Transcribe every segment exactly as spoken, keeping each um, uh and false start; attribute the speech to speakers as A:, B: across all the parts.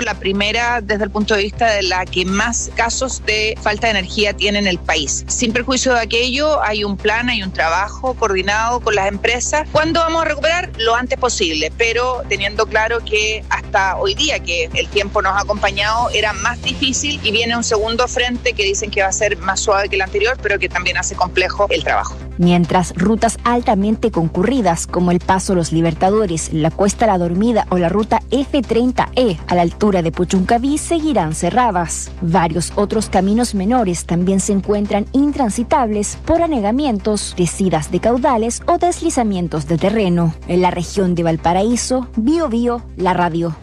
A: la primera desde el punto de vista de la que más casos de falta de energía tiene en el país. Sin perjuicio de aquello, hay un plan, hay un trabajo coordinado con las empresas. ¿Cuándo vamos a recuperar? Lo antes posible, pero teniendo claro que hasta hoy día, que el tiempo nos ha acompañado, era más difícil y viene un segundo frente que dicen que va a ser más suave que el anterior, pero que también hace complejo el trabajo.
B: Mientras rutas altamente concurridas como el Paso Los Libertadores, la Cuesta La Dormida o la ruta F treinta E a la altura de Puchuncaví seguirán cerradas. Varios otros caminos menores también se encuentran intransitables por anegamientos, crecidas de caudales o deslizamientos de terreno. En la región de Valparaíso, Bío Bío, la radio.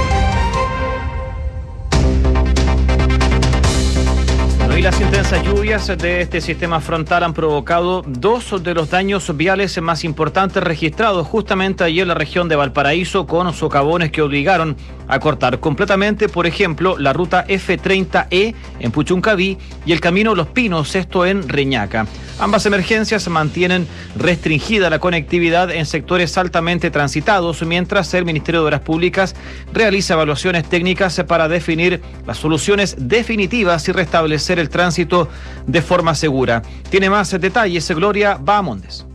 C: Y las intensas lluvias de este sistema frontal han provocado dos de los daños viales más importantes registrados justamente allí en la región de Valparaíso, con socavones que obligaron a cortar completamente, por ejemplo, la ruta F treinta E en Puchuncaví y el camino Los Pinos, esto en Reñaca. Ambas emergencias mantienen restringida la conectividad en sectores altamente transitados, mientras el Ministerio de Obras Públicas realiza evaluaciones técnicas para definir las soluciones definitivas y restablecer el tránsito de forma segura. Tiene más detalles Gloria Bahamondes.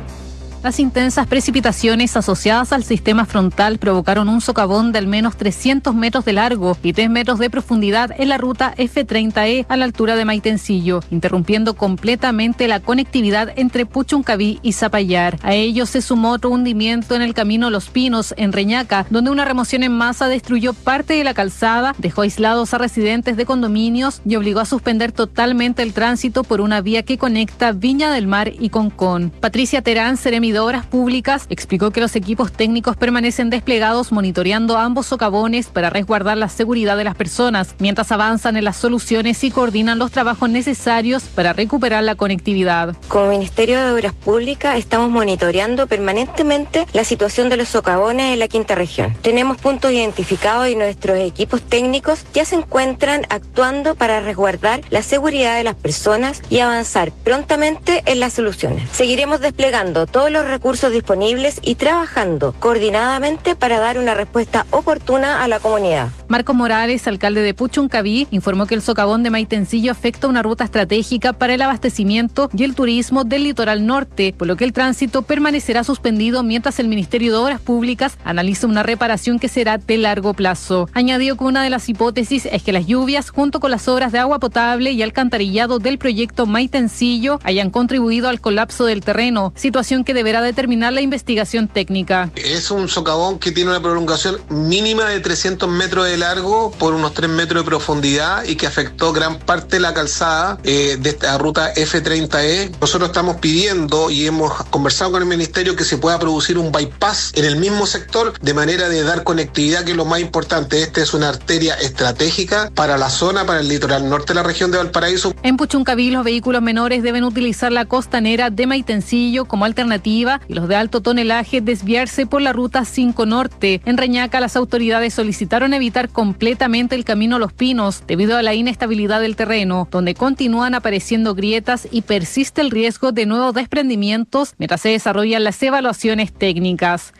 D: Las intensas precipitaciones asociadas al sistema frontal provocaron un socavón de al menos trescientos metros de largo y tres metros de profundidad en la ruta F treinta E a la altura de Maitencillo, interrumpiendo completamente la conectividad entre Puchuncaví y Zapallar. A ello se sumó otro hundimiento en el camino Los Pinos, en Reñaca, donde una remoción en masa destruyó parte de la calzada, dejó aislados a residentes de condominios y obligó a suspender totalmente el tránsito por una vía que conecta Viña del Mar y Concón. Patricia Terán, seremi de Obras Públicas, explicó que los equipos técnicos permanecen desplegados monitoreando ambos socavones para resguardar la seguridad de las personas, mientras avanzan en las soluciones y coordinan los trabajos necesarios para recuperar la conectividad.
E: Como Ministerio de Obras Públicas estamos monitoreando permanentemente la situación de los socavones en la quinta región. Tenemos puntos identificados y nuestros equipos técnicos ya se encuentran actuando para resguardar la seguridad de las personas y avanzar prontamente en las soluciones. Seguiremos desplegando todos los recursos disponibles y trabajando coordinadamente para dar una respuesta oportuna a la comunidad.
D: Marco Morales, alcalde de Puchuncaví, informó que el socavón de Maitencillo afecta una ruta estratégica para el abastecimiento y el turismo del litoral norte, por lo que el tránsito permanecerá suspendido mientras el Ministerio de Obras Públicas analiza una reparación que será de largo plazo. Añadió que una de las hipótesis es que las lluvias, junto con las obras de agua potable y alcantarillado del proyecto Maitencillo, hayan contribuido al colapso del terreno, situación que deberá determinar la investigación técnica.
F: Es un socavón que tiene una prolongación mínima de trescientos metros de largo por unos tres metros de profundidad y que afectó gran parte de la calzada eh, de esta ruta F treinta E. Nosotros estamos pidiendo y hemos conversado con el Ministerio que se pueda producir un bypass en el mismo sector de manera de dar conectividad, que es lo más importante. Esta es una arteria estratégica para la zona, para el litoral norte de la región de Valparaíso.
D: En Puchuncaví, los vehículos menores deben utilizar la costanera de Maitencillo como alternativa y los de alto tonelaje desviarse por la ruta cinco Norte. En Reñaca, las autoridades solicitaron evitar completamente el camino Los Pinos debido a la inestabilidad del terreno, donde continúan apareciendo grietas y persiste el riesgo de nuevos desprendimientos mientras se desarrollan las evaluaciones técnicas.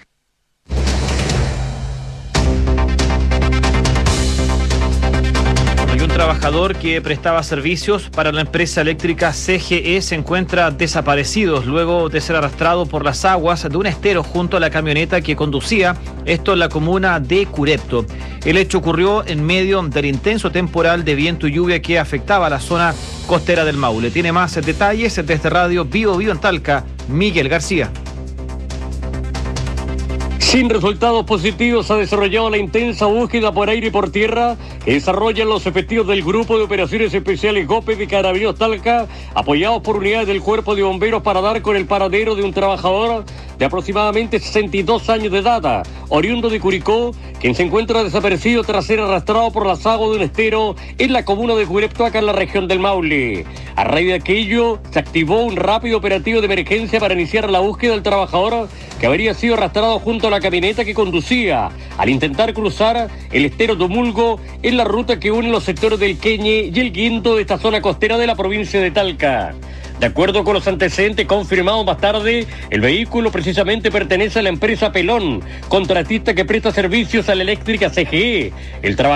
C: Un trabajador que prestaba servicios para la empresa eléctrica C G E se encuentra desaparecido luego de ser arrastrado por las aguas de un estero junto a la camioneta que conducía, esto en la comuna de Curepto. El hecho ocurrió en medio del intenso temporal de viento y lluvia que afectaba la zona costera del Maule. Tiene más detalles desde Radio Bío Bío en Talca, Miguel García.
G: Sin resultados positivos, ha desarrollado la intensa búsqueda por aire y por tierra que desarrollan los efectivos del Grupo de Operaciones Especiales GOPE de Carabineros Talca, apoyados por unidades del Cuerpo de Bomberos para dar con el paradero de un trabajador de aproximadamente sesenta y dos años de edad, oriundo de Curicó, quien se encuentra desaparecido tras ser arrastrado por las aguas de un estero en la comuna de Curepto, acá en la región del Maule. A raíz de aquello, se activó un rápido operativo de emergencia para iniciar la búsqueda del trabajador que habría sido arrastrado junto a la camioneta que conducía al intentar cruzar el estero Tumulgo en la ruta que une los sectores del Queñe y el Guindo de esta zona costera de la provincia de Talca. De acuerdo con los antecedentes confirmados más tarde, el vehículo precisamente pertenece a la empresa Pelón, contratista que presta servicios a la eléctrica C G E. El